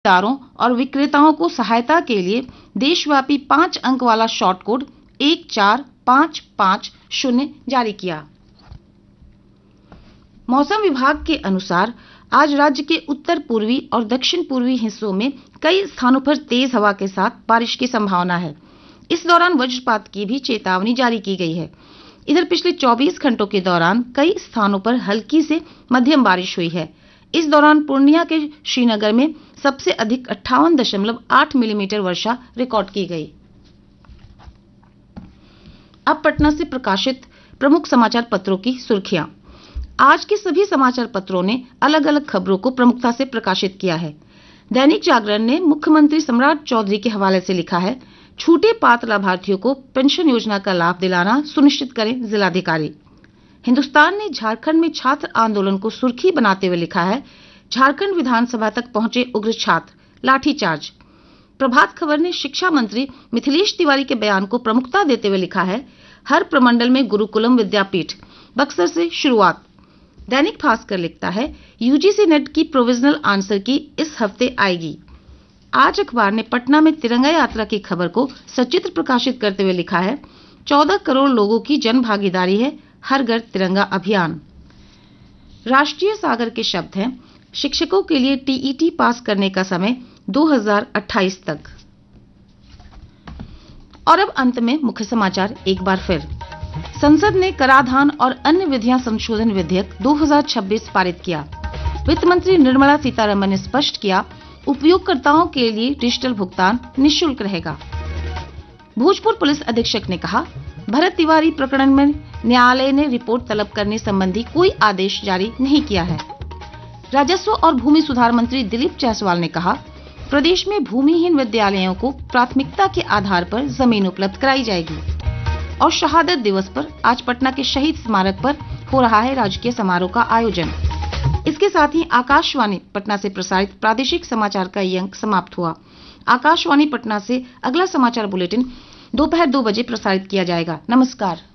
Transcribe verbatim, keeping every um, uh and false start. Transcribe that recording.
खरीदारों और विक्रेताओं को सहायता के लिए देशव्यापी पांच अंक वाला शॉर्ट कोड एक चार पांच पांच शून्य जारी किया। मौसम विभाग के अनुसार आज राज्य के उत्तर पूर्वी और दक्षिण पूर्वी हिस्सों में कई स्थानों पर तेज हवा के साथ बारिश की संभावना है। इस दौरान वज्रपात की भी चेतावनी जारी की गई है। इधर पिछले चौबीस घंटों के दौरान कई स्थानों पर हल्की से मध्यम बारिश हुई है। इस दौरान पूर्णिया के श्रीनगर में सबसे अधिक अट्ठावन दशमलव आठ मिलीमीटर वर्षा रिकॉर्ड की गई। अब पटना से प्रकाशित प्रमुख समाचार पत्रों की सुर्खियां। आज के सभी समाचार पत्रों ने अलग अलग खबरों को प्रमुखता से प्रकाशित किया है। दैनिक जागरण ने मुख्यमंत्री सम्राट चौधरी के हवाले से लिखा है, छूटे पात्र लाभार्थियों को पेंशन योजना का लाभ दिलाना सुनिश्चित करें जिलाधिकारी। हिंदुस्तान ने झारखंड में छात्र आंदोलन को सुर्खी बनाते हुए लिखा है, झारखंड विधानसभा तक पहुंचे उग्र छात्र, लाठीचार्ज। प्रभात खबर ने शिक्षा मंत्री मिथिलेश तिवारी के बयान को प्रमुखता देते हुए लिखा है, हर प्रमंडल में गुरुकुलम विद्यापीठ, बक्सर से शुरुआत। दैनिक भास्कर लिखता है, यूजीसी नेट की प्रोविजनल आंसर की इस हफ्ते आएगी। आज अखबार ने पटना में तिरंगा यात्रा की खबर को सचित्र प्रकाशित करते हुए लिखा है, चौदह करोड़ लोगों की जन भागीदारी है हर घर तिरंगा अभियान। राष्ट्रीय सागर के शब्द हैं, शिक्षकों के लिए टीईटी पास करने का समय दो हज़ार अट्ठाईस तक। और अब अंत में मुख्य समाचार एक बार फिर। संसद ने कराधान और अन्य विधियां संशोधन विधेयक दो हज़ार छब्बीस पारित किया। वित्त मंत्री निर्मला सीतारमण ने स्पष्ट किया, उपयोगकर्ताओं के लिए डिजिटल भुगतान निःशुल्क रहेगा। भोजपुर पुलिस अधीक्षक ने कहा, भरत तिवारी प्रकरण में न्यायालय ने रिपोर्ट तलब करने संबंधी कोई आदेश जारी नहीं किया है। राजस्व और भूमि सुधार मंत्री दिलीप जायसवाल ने कहा, प्रदेश में भूमिहीन विद्यालयों को प्राथमिकता के आधार पर जमीन उपलब्ध कराई जाएगी। और शहादत दिवस पर आज पटना के शहीद स्मारक पर हो रहा है राजकीय समारोह का आयोजन। इसके साथ ही आकाशवाणी पटना से प्रसारित प्रादेशिक समाचार का ये अंक समाप्त हुआ। आकाशवाणी पटना से अगला समाचार बुलेटिन दोपहर दो बजे प्रसारित किया जाएगा। नमस्कार।